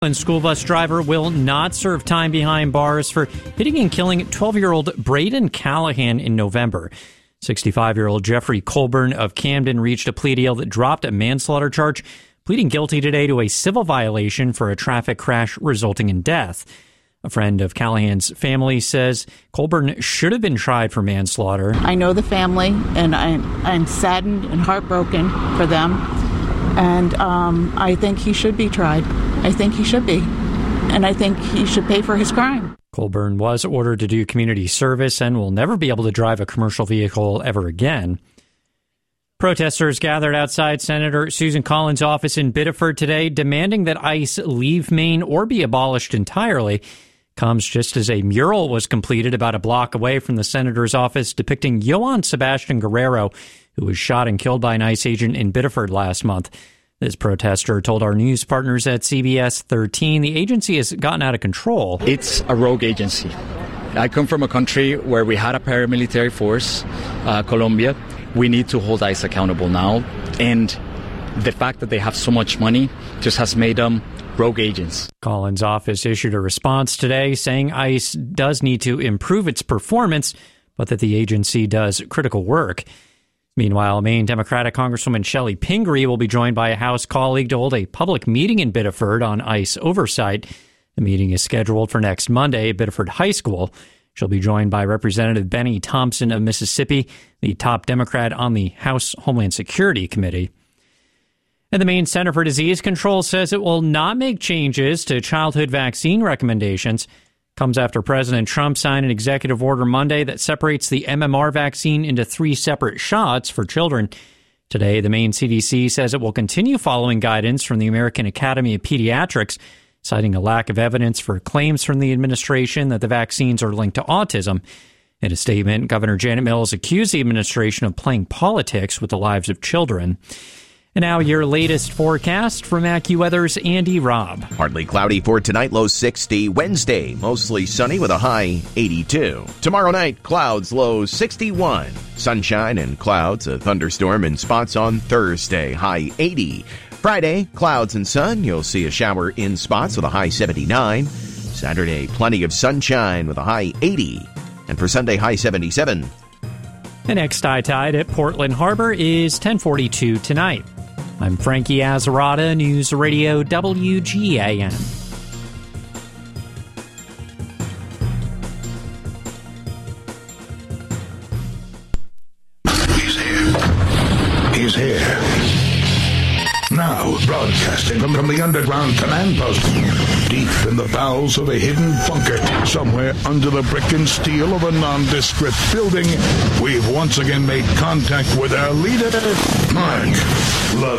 A school bus driver will not serve time behind bars for hitting and killing 12-year-old Braden Callahan in November. 65-year-old Jeffrey Colburn of Camden reached a plea deal that dropped a manslaughter charge, pleading guilty today to a civil violation for a traffic crash resulting in death. A friend of Callahan's family says Colburn should have been tried for manslaughter. I know the family, and I'm saddened and heartbroken for them. And I think he should be tried. I think he should be. And I think he should pay for his crime. Colburn was ordered to do community service and will never be able to drive a commercial vehicle ever again. Protesters gathered outside Senator Susan Collins' office in Biddeford today, demanding that ICE leave Maine or be abolished entirely. Comes just as a mural was completed about a block away from the senator's office depicting Johann Sebastian Guerrero, who was shot and killed by an ICE agent in Biddeford last month. This protester told our news partners at CBS 13 the agency has gotten out of control. It's a rogue agency. I come from a country where we had a paramilitary force, Colombia. We need to hold ICE accountable now. And the fact that they have so much money just has made them rogue agents. Collins' office issued a response today saying ICE does need to improve its performance, but that the agency does critical work. Meanwhile, Maine Democratic Congresswoman Shelley Pingree will be joined by a House colleague to hold a public meeting in Biddeford on ICE oversight. The meeting is scheduled for next Monday at Biddeford High School. She'll be joined by Representative Benny Thompson of Mississippi, the top Democrat on the House Homeland Security Committee. And the Maine Center for Disease Control says it will not make changes to childhood vaccine recommendations. Comes after President Trump signed an executive order Monday that separates the MMR vaccine into 3 separate shots for children. Today, the Maine CDC says it will continue following guidance from the American Academy of Pediatrics, citing a lack of evidence for claims from the administration that the vaccines are linked to autism. In a statement, Governor Janet Mills accused the administration of playing politics with the lives of children. And now your latest forecast from AccuWeather's Andy Robb. Partly cloudy for tonight, low 60. Wednesday, mostly sunny with a high 82. Tomorrow night, clouds, low 61. Sunshine and clouds, a thunderstorm in spots on Thursday, high 80. Friday, clouds and sun. You'll see a shower in spots with a high 79. Saturday, plenty of sunshine with a high 80. And for Sunday, high 77. The next high tide at Portland Harbor is 10:42 tonight. I'm Frankie Azzarata, News Radio WGAN. He's here. Now, broadcasting from the underground command post, deep in the bowels of a hidden bunker, somewhere under the brick and steel of a nondescript building, we've once again made contact with our leader, Mark Levin.